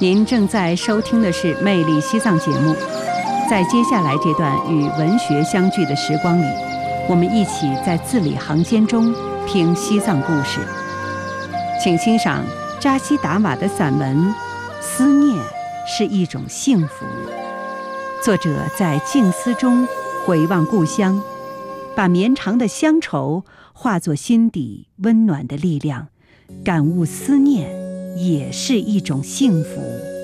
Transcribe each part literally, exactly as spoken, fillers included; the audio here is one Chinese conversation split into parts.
您正在收听的是《魅力西藏》节目，在接下来这段与文学相聚的时光里，我们一起在字里行间中听西藏故事。请欣赏扎西达瓦的散文《思念是一种幸福》。作者在静思中回望故乡，把绵长的乡愁化作心底温暖的力量，感悟思念也是一种幸福。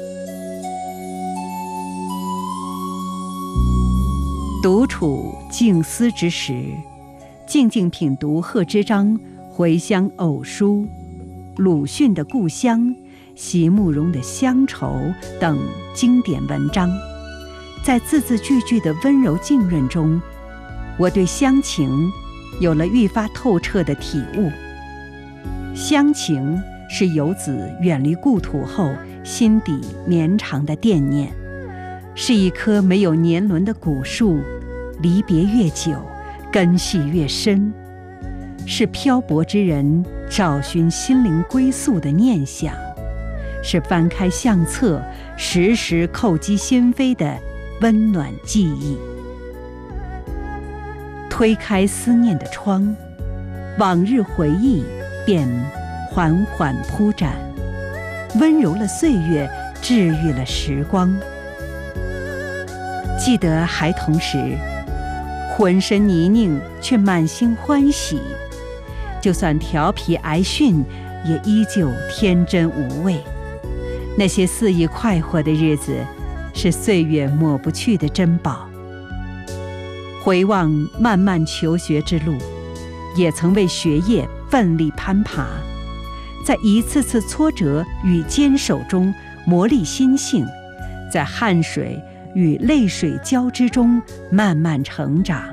独处静思之时，静静品读贺知章《回乡偶书》、鲁迅的《故乡》、席慕容的《乡愁》等经典文章，在字字句句的温柔浸润中，我对乡情有了愈发透彻的体悟。乡情是游子远离故土后心底绵长的惦念，是一棵没有年轮的古树，离别越久，根系越深，是漂泊之人找寻心灵归宿的念想，是翻开相册时时叩击心扉的温暖记忆。推开思念的窗，往日回忆便缓缓铺展，温柔了岁月，治愈了时光。记得孩童时，浑身泥泞却满心欢喜，就算调皮挨训，也依旧天真无畏。那些肆意快活的日子，是岁月抹不去的珍宝。回望漫漫求学之路，也曾为学业奋力攀爬，在一次次挫折与坚守中磨砺心性，在汗水与泪水交织中慢慢成长。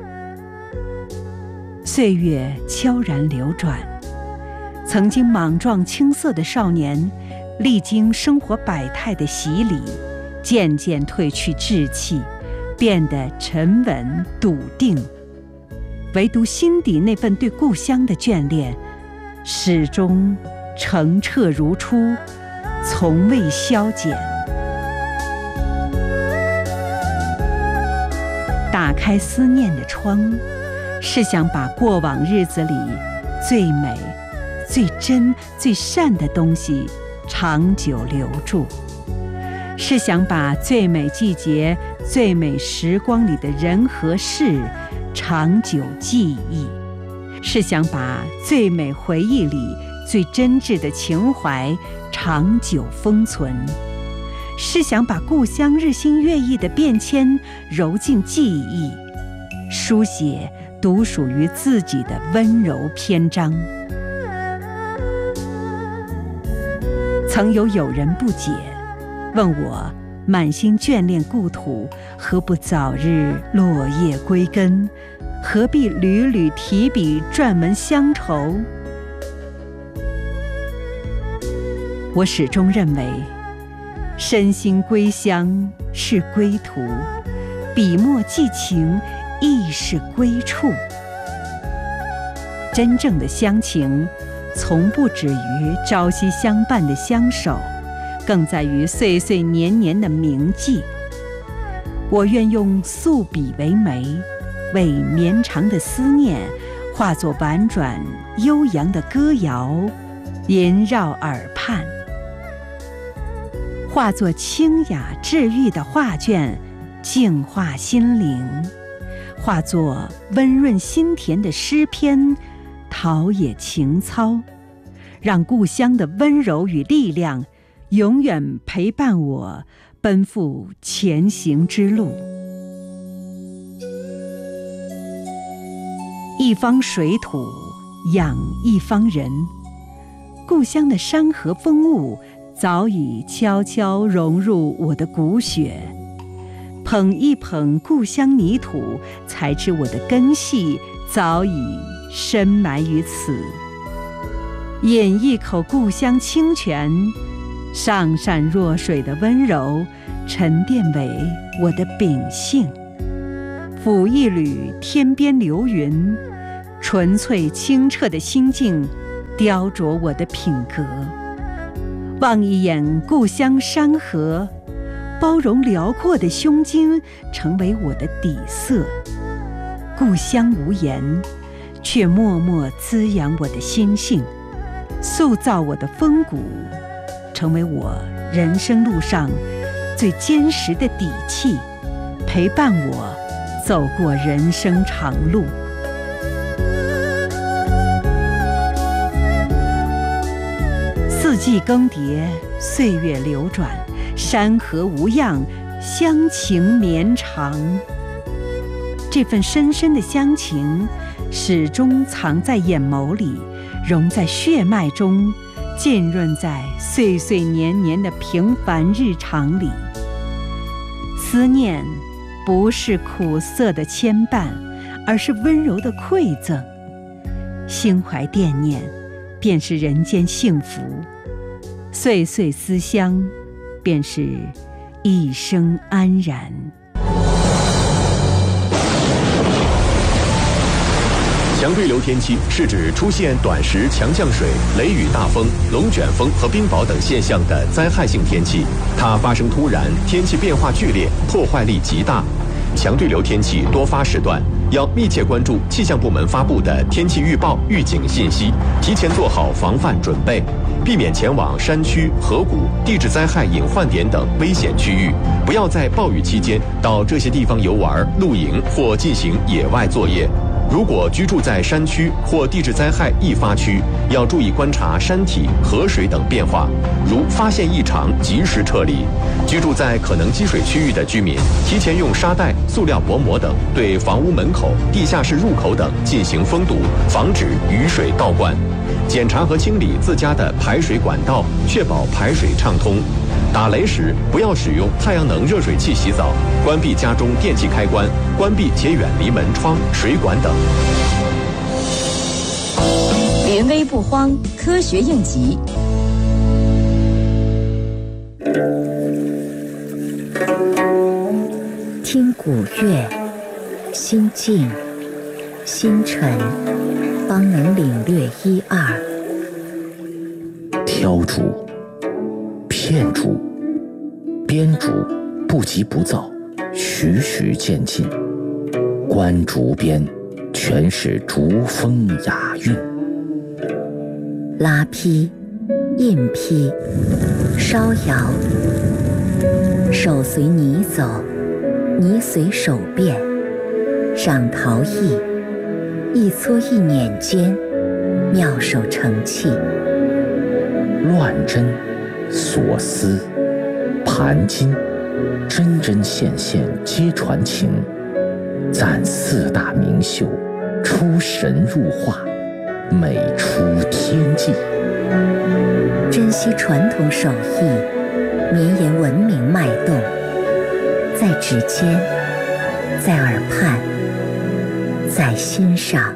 岁月悄然流转，曾经莽撞青涩的少年，历经生活百态的洗礼，渐渐褪去稚气，变得沉稳笃定。唯独心底那份对故乡的眷恋，始终澄澈如初，从未消减。打开思念的窗，是想把过往日子里最美、最真、最善的东西长久留住，是想把最美季节、最美时光里的人和事长久记忆，是想把最美回忆里最真挚的情怀长久封存，是想把故乡日新月异的变迁揉进记忆，书写独属于自己的温柔篇章。曾有友人不解，问我满心眷恋故土，何不早日落叶归根？何必屡屡提笔撰文乡愁？我始终认为，身心归乡是归途，笔墨寄情亦是归处。真正的乡情，从不止于朝夕相伴的相守，更在于岁岁年年的铭记。我愿用素笔为媒，为绵长的思念化作婉转悠扬的歌谣，萦绕耳畔；化作清雅治愈的画卷，净化心灵；化作温润心田的诗篇，陶冶情操。让故乡的温柔与力量永远陪伴我奔赴前行之路。一方水土养一方人，故乡的山河风物早已悄悄融入我的骨血。捧一捧故乡泥土，才知我的根系早已深埋于此。饮一口故乡清泉，上善若水的温柔沉淀为我的秉性。抚一缕天边流云，纯粹清澈的心境雕琢我的品格。 望一眼故乡山河，包容辽阔的胸襟成为我的底色。故乡无言，却默默滋养我的心性，塑造我的风骨，成为我人生路上最坚实的底气，陪伴我走过人生长路。四季更迭，岁月流转，山河无恙，乡情绵长。这份深深的乡情，始终藏在眼眸里，融在血脉中，浸润在岁岁年年的平凡日常里。思念不是苦涩的牵绊，而是温柔的馈赠。心怀惦念，便是人间幸福；岁岁思乡，便是一生安然。 强对流天气是指出现短时强降水、雷雨大风、龙卷风和冰雹等现象的灾害性天气，它发生突然，天气变化剧烈，破坏力极大。强对流天气多发时段，要密切关注气象部门发布的天气预报、预警信息，提前做好防范准备，避免前往山区、河谷、地质灾害隐患点等危险区域，不要在暴雨期间到这些地方游玩、露营或进行野外作业。如果居住在山区或地质灾害易发区，要注意观察山体、河水等变化，如发现异常及时撤离。居住在可能积水区域的居民，提前用沙袋、塑料薄膜等对房屋门口、地下室入口等进行封堵，防止雨水倒灌。检查和清理自家的排水管道，确保排水畅通。打雷时不要使用太阳能热水器洗澡，关闭家中电器开关，关闭且远离门窗、水管等。 临危不慌，科学应急。 听古乐，心静心沉，方能领略一二。 挑煮片煮煸煮，不急不躁，徐徐渐进，观竹边，全是竹风雅韵。 拉坯、印坯、烧窑，手随泥走，泥随手变，上陶艺，一搓一捻间，妙手成器。 乱针、锁丝、盘金，针针线线皆传情，赞四大名秀，出神入化，美出天际。 珍惜传统手艺，绵延文明脉动，在指尖，在耳畔，在心上。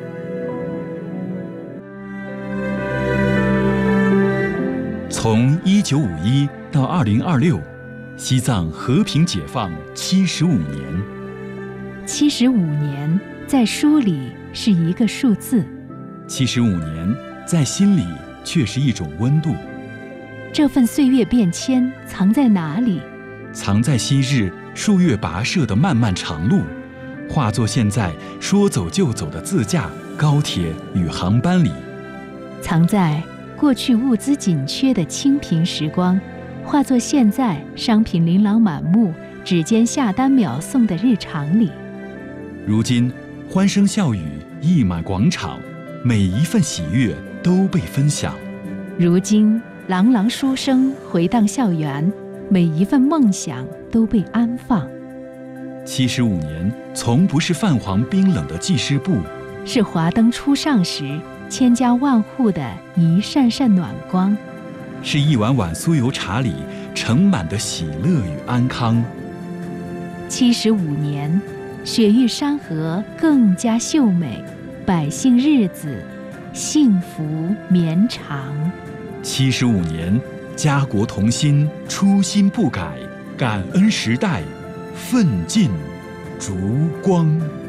从一九五一到二零二六，西藏和平解放七十五年。 七十五年在书里是一个数字， 七十五年在心里却是一种温度。 这份岁月变迁藏在哪里？ 藏在昔日数月跋涉的漫漫长路，化作现在说走就走的自驾、高铁与航班里。 藏在过去物资紧缺的清贫时光，化作现在商品琳琅满目、指尖下单秒送的日常里。 如今欢声笑语溢满广场，每一份喜悦都被分享。 如今朗朗书声回荡校园，每一份梦想都被安放。 七十五年从不是泛黄冰冷的记事簿， 是华灯初上时千家万户的一扇扇暖光， 是一碗碗酥油茶里盛满的喜乐与安康。 七十五年，雪域山河更加秀美，百姓日子幸福绵长。 七十五年，家国同心，初心不改，感恩时代，奋进烛光。